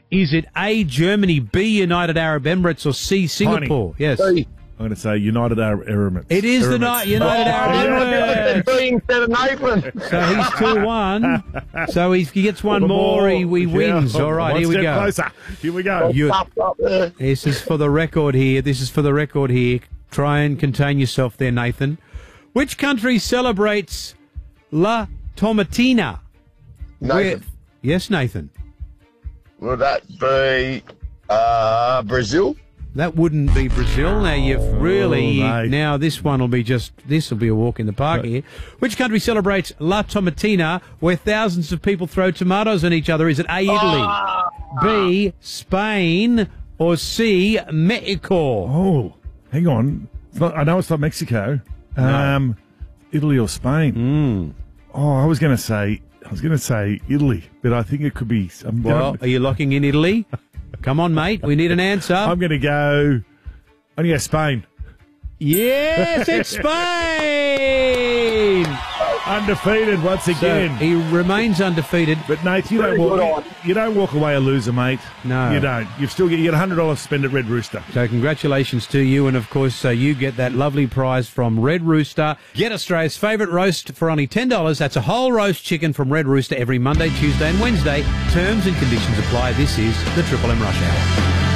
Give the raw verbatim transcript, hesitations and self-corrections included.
Is it A, Germany, B, United Arab Emirates, or C, Singapore? Tiny. Yes. I'm going to say United Arab Emirates. It is the Emirates. Ni- United Oh, Arab Emirates. B instead of Nathan. So he's two one. So he's, he gets one more, he, he wins. Yeah. All right, One here we step go. Closer. Here we go. You- Up, up there. This is for the record here. This is for the record here. Try and contain yourself there, Nathan. Which country celebrates La Tomatina? Nathan. Yes, Nathan. Would that be uh, Brazil? That wouldn't be Brazil. Now you've really Oh, mate. now this one will be just this will be a walk in the park here. Which country celebrates La Tomatina, where thousands of people throw tomatoes on each other? Is it A, Italy, Ah. B, Spain, or C, Mexico? Oh, hang on. It's not, I know it's not Mexico. Um, Italy or Spain. Mm. Oh, I was going to say, I was going to say Italy, but I think it could be. I'm Well, going, are you locking in Italy? Come on, mate. We need an answer. I'm going to go. I'm going to go Spain. Yes, it's Spain. Undefeated once So again. he remains undefeated. But Nate, you don't Very good walk. on. You don't walk away a loser, mate. No. you don't. You've still get you get a hundred dollars spent at Red Rooster. So congratulations to you, and of course uh, you get that lovely prize from Red Rooster. Get Australia's favourite roast for only ten dollars. That's a whole roast chicken from Red Rooster every Monday, Tuesday and Wednesday. Terms and conditions apply. This is the Triple M Rush Hour.